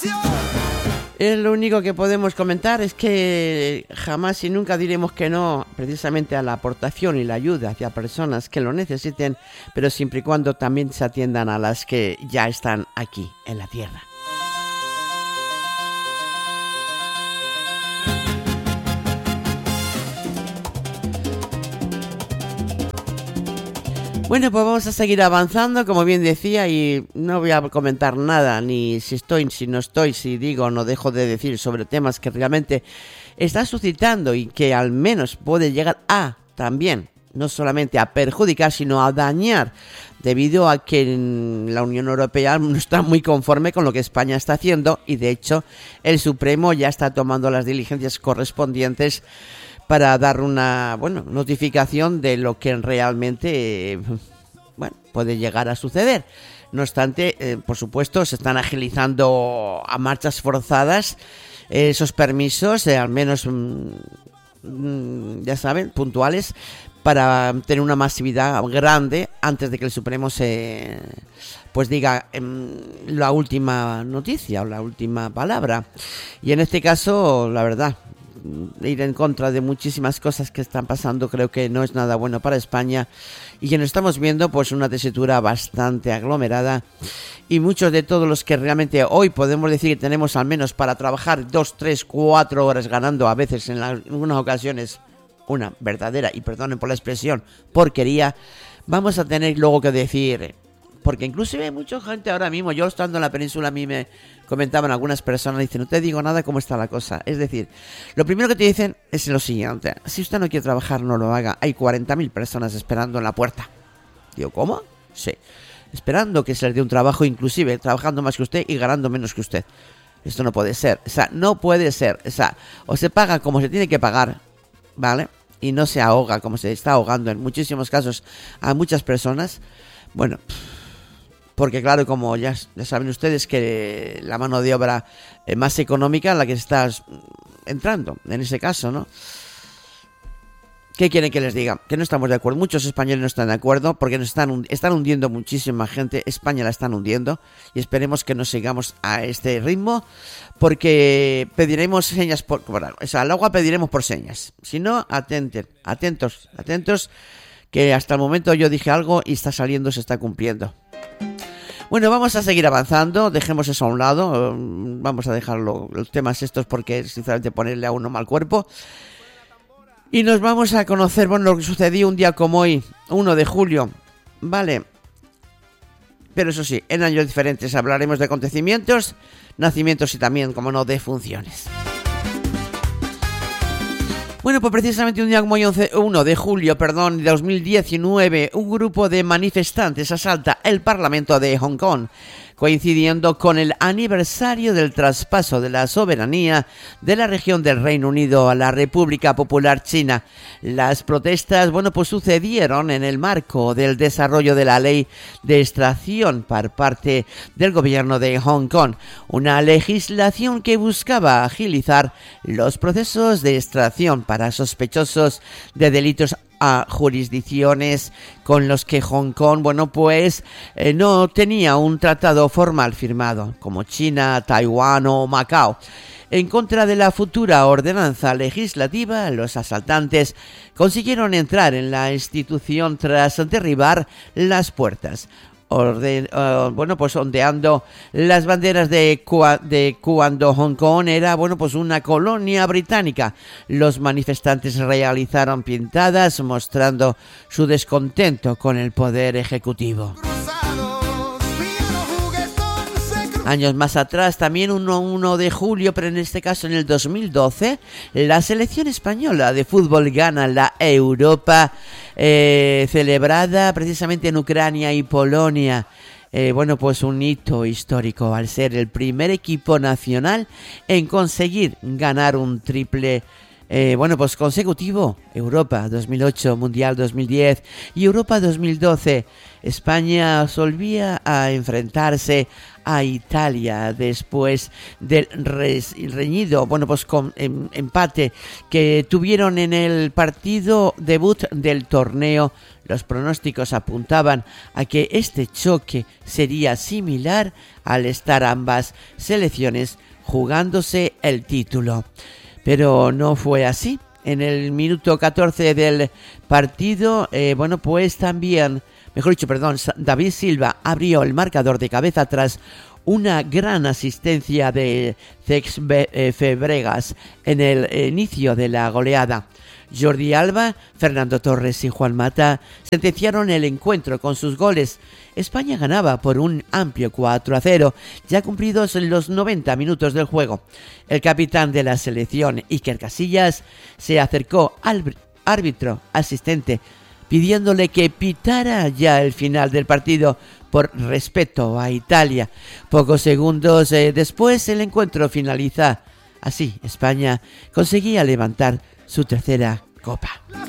Lo único que podemos comentar es que jamás y nunca diremos que no precisamente a la aportación y la ayuda hacia personas que lo necesiten, pero siempre y cuando también se atiendan a las que ya están aquí en la tierra. Bueno, pues vamos a seguir avanzando, como bien decía, y no voy a comentar nada, ni si estoy, si no estoy, si digo, no dejo de decir sobre temas que realmente están suscitando y que al menos puede llegar a también, no solamente a perjudicar, sino a dañar, debido a que la Unión Europea no está muy conforme con lo que España está haciendo y de hecho el Supremo ya está tomando las diligencias correspondientes para dar una notificación de lo que realmente puede llegar a suceder. No obstante, por supuesto, se están agilizando a marchas forzadas esos permisos, al menos, ya saben, puntuales, para tener una masividad grande antes de que el Supremo diga la última noticia o la última palabra. Y en este caso, la verdad, ir en contra de muchísimas cosas que están pasando creo que no es nada bueno para España y que nos estamos viendo pues una tesitura bastante aglomerada y muchos de todos los que realmente hoy podemos decir que tenemos al menos para trabajar 2, 3, 4 horas ganando a veces en algunas ocasiones una verdadera, y perdonen por la expresión, porquería, vamos a tener luego que decir, porque inclusive hay mucha gente ahora mismo, yo estando en la península, a mí me comentaban algunas personas, dicen, no te digo nada cómo está la cosa. Es decir, lo primero que te dicen es lo siguiente, si usted no quiere trabajar, no lo haga, hay 40.000 personas esperando en la puerta. Digo, ¿cómo? Sí, esperando que se les dé un trabajo, inclusive trabajando más que usted y ganando menos que usted. Esto no puede ser, o sea, no puede ser, o sea, o se paga como se tiene que pagar, ¿vale? Y no se ahoga como se está ahogando en muchísimos casos a muchas personas, bueno, porque claro, como ya saben ustedes que la mano de obra más económica la que está entrando, en ese caso, ¿no? ¿Qué quieren que les diga? Que no estamos de acuerdo. Muchos españoles no están de acuerdo porque nos están hundiendo muchísima gente. España la están hundiendo y esperemos que no sigamos a este ritmo porque pediremos señas al agua pediremos por señas. Si no, atentos, que hasta el momento yo dije algo y está saliendo, se está cumpliendo. Bueno, vamos a seguir avanzando, dejemos eso a un lado, vamos a dejar los temas estos porque sinceramente ponerle a uno mal cuerpo. Y nos vamos a conocer, lo que sucedió un día como hoy, 1 de julio, ¿vale? Pero eso sí, en años diferentes hablaremos de acontecimientos, nacimientos y también, como no, de funciones. Bueno, pues precisamente un día como hoy, 1 de julio, de 2019, un grupo de manifestantes asalta el Parlamento de Hong Kong, coincidiendo con el aniversario del traspaso de la soberanía de la región del Reino Unido a la República Popular China. Las protestas, sucedieron en el marco del desarrollo de la ley de extracción por parte del gobierno de Hong Kong, una legislación que buscaba agilizar los procesos de extracción para sospechosos de delitos a jurisdicciones con los que Hong Kong, no tenía un tratado formal firmado, como China, Taiwán o Macao. En contra de la futura ordenanza legislativa, los asaltantes consiguieron entrar en la institución tras derribar las puertas, ondeando las banderas de cuando Hong Kong era, una colonia británica. Los manifestantes realizaron pintadas mostrando su descontento con el poder ejecutivo. Años más atrás, también 1 de julio, pero en este caso en el 2012, la selección española de fútbol gana la Europa, celebrada precisamente en Ucrania y Polonia. Un hito histórico al ser el primer equipo nacional en conseguir ganar un triple pues consecutivo: Europa 2008, Mundial 2010 y Europa 2012. España volvía a enfrentarse a Italia después del reñido, con empate que tuvieron en el partido debut del torneo. Los pronósticos apuntaban a que este choque sería similar al estar ambas selecciones jugándose el título. Pero no fue así. En el minuto 14 del partido, David Silva abrió el marcador de cabeza tras una gran asistencia de Cesc Fabregas en el inicio de la goleada. Jordi Alba, Fernando Torres y Juan Mata sentenciaron el encuentro con sus goles. España ganaba por un amplio 4-0, ya cumplidos los 90 minutos del juego. El capitán de la selección, Iker Casillas, se acercó al árbitro asistente pidiéndole que pitara ya el final del partido por respeto a Italia. Pocos segundos después el encuentro finaliza. Así, España conseguía levantar su tercera copa.